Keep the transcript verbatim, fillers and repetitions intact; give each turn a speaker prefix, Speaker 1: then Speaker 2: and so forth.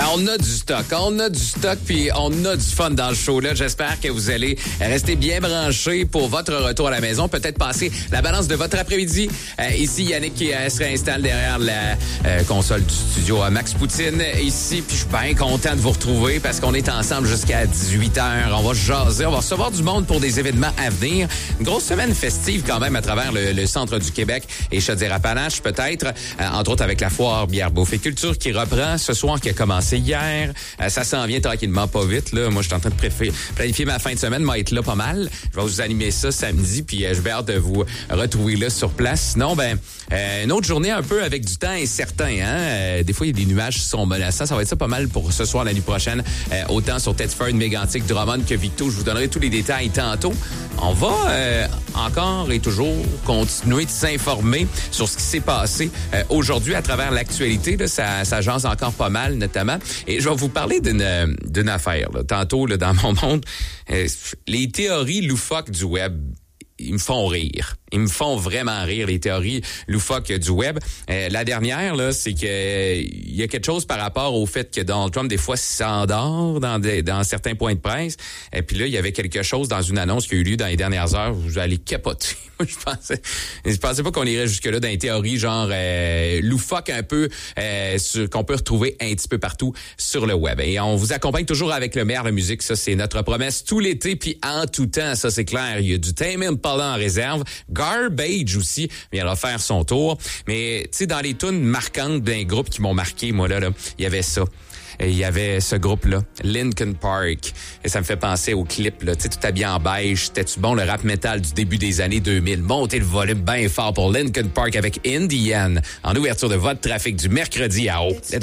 Speaker 1: on a du stock, on a du stock, puis on a du fun dans le show. Là, j'espère que vous allez rester bien branchés pour votre retour à la maison. Peut-être passer la balance de votre après-midi. Euh, ici, Yannick qui euh, se réinstalle derrière la euh, console du studio à Max Poutine. Ici, puis je suis bien content de vous retrouver parce qu'on est ensemble jusqu'à dix-huit heures. On va jaser, on va recevoir du monde pour des événements à venir. Une grosse semaine festive quand même à travers le, le centre du Québec et Chaudière-Appalaches peut-être. Euh, entre autres avec la foire Bière Bouffe et Culture qui reprend ce soir, qui a commencé hier. Euh, ça s'en vient tranquillement, pas vite. Là. Moi, je suis en train de préfé- planifier ma fin de semaine, moi être là pas mal. Je vais vous animer ça samedi, puis euh, je vais hâte de vous retrouver là sur place. Sinon, ben, euh, une autre journée un peu avec du temps incertain. Hein? Euh, des fois, il y a des nuages qui sont menaçants. Ça va être ça pas mal pour ce soir, la nuit prochaine. Euh, autant sur Thetford, Mégantic, Drummond que Victo. Je vous donnerai tous les détails tantôt. On va euh, encore et toujours continuer de s'informer sur ce qui s'est passé euh, aujourd'hui à travers l'actualité. Là, ça, ça jase encore pas mal, notamment. Et je vais vous parler d'une, d'une affaire. Là. Tantôt, là, dans mon monde, euh, les théories loufoques du web, ils me font rire. Ils me font vraiment rire, les théories loufoques du web. Euh, la dernière, là, c'est que euh, il y a quelque chose par rapport au fait que Donald Trump, des fois, s'endort dans, des, dans certains points de presse. Et puis là, il y avait quelque chose dans une annonce qui a eu lieu dans les dernières heures. Vous allez capoter. Moi, je pensais, je pensais pas qu'on irait jusque-là dans les théories genre euh, loufoques un peu, euh, sur, qu'on peut retrouver un petit peu partout sur le web. Et on vous accompagne toujours avec le meilleur de musique. Ça, c'est notre promesse tout l'été, puis en tout temps. Ça, c'est clair. Il y a du Tame Impala en réserve. Garbage aussi viendra faire son tour. Mais, tu sais, dans les tunes marquantes d'un groupe qui m'ont marqué, moi, là, là, il y avait ça. Et il y avait ce groupe-là, Linkin Park. Et ça me fait penser au clip, là. Tu sais, tout habillé en beige. C'était-tu bon, le rap metal du début des années deux mille? Montez le volume bien fort pour Linkin Park avec Indian en ouverture de votre trafic du mercredi à haut.